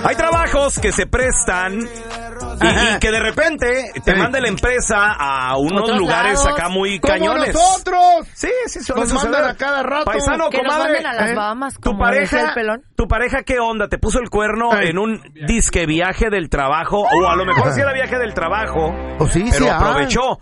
Hay trabajos que se prestan y que de repente te manda la empresa a unos lugares lados, acá muy ¡como cañones. nosotros! Sí, suele Nos mandan suceder. a cada rato. Paisano, Que nos comadre, manden a las Bahamas, ¿tu como decía el pareja, pelón? ¿tu pareja qué onda? ¿Te puso el cuerno en un disque viaje del trabajo? O a lo mejor sí era viaje del trabajo, O sí, pero sí, aprovechó.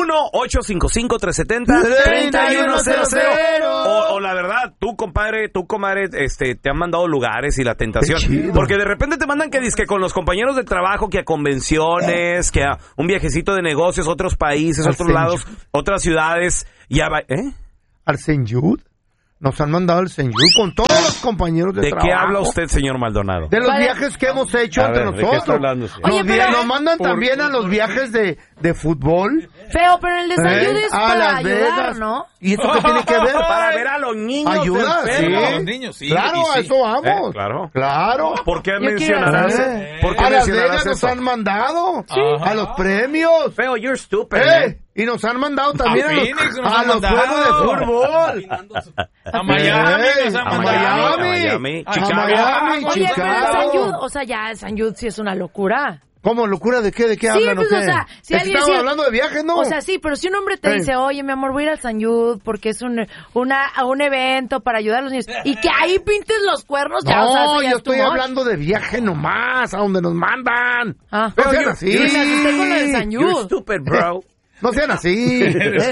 1-855-370-3100. O la verdad, tú, compadre, comadre, te han mandado lugares y la tentación. Qué chido. Porque de repente te mandan que dizque con los compañeros de trabajo, que a convenciones, que a un viajecito de negocios, otros países, otros lados, otras ciudades. Ya va, ¿Al St. Jude? Nos han mandado al St. Jude con todos los compañeros de trabajo. ¿De qué habla usted, señor Maldonado? De los viajes que hemos hecho entre ¿de qué nosotros. está hablando usted? Oye, pero- Nos mandan también a los viajes de fútbol. Feo, pero el desayuno es A para Las ayudar, Vegas. ¿no? ¿Y eso qué tiene que ver? Para ver a los niños. Ayuda, enfermos. sí. A los niños, sí, Claro, y sí. a eso vamos. Claro. Claro. ¿Por qué Yo quiero mencionarás? saber. ¿Por qué A Las mencionarás Vegas nos eso? han mandado. Sí. A los premios. Feo, you're stupid, man. Y nos han mandado también A a los, Phoenix nos a han los juegos de mandado. fútbol. A Miami nos han A mandado. Miami. A A Chicago. Miami, Oye, pero el San Jude, Chicago. o sea, ya el San Jude sí es una locura. ¿Cómo? ¿Locura de qué? ¿De qué Sí, hablan pues, o qué? o sea, si alguien Estamos dice- hablando de viajes, ¿no? O sea, sí, pero si un hombre te dice, oye, mi amor, voy a ir al San Jude porque es un evento para ayudar a los niños, y que ahí pintes los cuernos, ya, no, o sea, eso ya yo es too estoy much. hablando de viaje nomás, a donde nos mandan. Ah. No sean Y me así. asusté con lo del San You're Jude. stupid, bro. No sean así.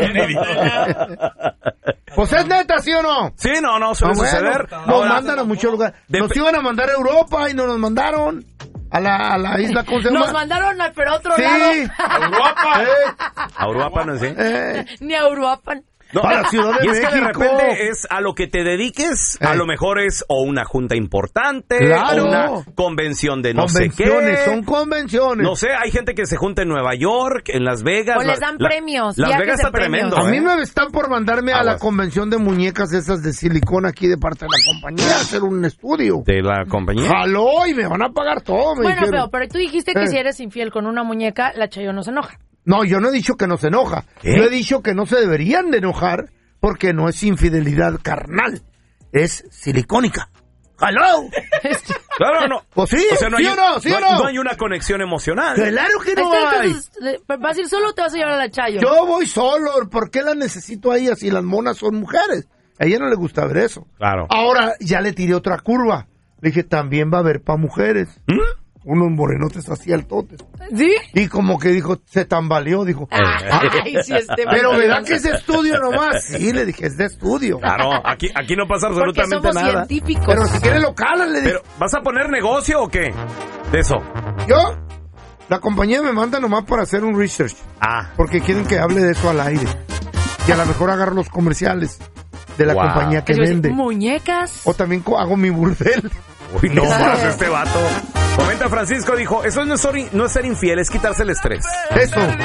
Pues es neta, ¿sí o no? Sí, no, suele suceder. Nos Ahora, mandan a muchos lugares. Nos Dep- iban a mandar a Europa y no nos mandaron. A la isla, ¿cómo se llama? Nos mandaron pero a otro Sí. lado. Europa. a Europa no sé. Ni a Uruapan. No, A la Ciudad de y es que de México. repente es a lo que te dediques, a lo mejor es o una junta importante, Claro. o una convención de no sé Convenciones, qué. son convenciones. No sé, hay gente que se junta en Nueva York, en Las Vegas. O les dan premios, Las viajes Vegas de está premios. tremendo. A mí me están por mandarme a la Aguas. convención de muñecas esas de silicona aquí de parte de la compañía a hacer un estudio. ¿De la compañía? Jaló y me van a pagar todo, me Bueno, dijeron. pero tú dijiste que si eres infiel con una muñeca, la Chayo no se enoja. No, yo no he dicho que no se enoja. ¿Qué? Yo he dicho que no se deberían de enojar porque no es infidelidad carnal, es silicónica. ¡Jaló! Claro, no. Pues sí, O sea, ¿sí o no? ¿Sí o no? No hay una conexión emocional. Claro que no Está, hay. entonces, ¿vas a ir solo o te vas a llevar a la Chayo? Yo voy solo, ¿por qué las necesito a ellas si las monas son mujeres? A ella no le gusta ver eso. Claro. Ahora ya le tiré otra curva. Le dije, también va a haber para mujeres. Unos morenotes así altotes. ¿Sí? Y como que dijo, se tambaleó, dijo. Ay, sí, Pero ¿verdad que es de estudio nomás? Sí, le dije, es de estudio. Claro, aquí no pasa Porque absolutamente somos nada. científicos. Pero si quiere lo cala, le dije. Pero, ¿vas a poner negocio o qué? De eso. Yo, la compañía me manda nomás para hacer un research. Ah. Porque quieren que hable de eso al aire. Y a lo mejor agarro los comerciales de la Wow. compañía que Yo decía, vende. muñecas. O también hago mi burdel. Uy, no más este vato. Comenta Francisco, dijo, eso no es ser infiel, es quitarse el estrés. Eso.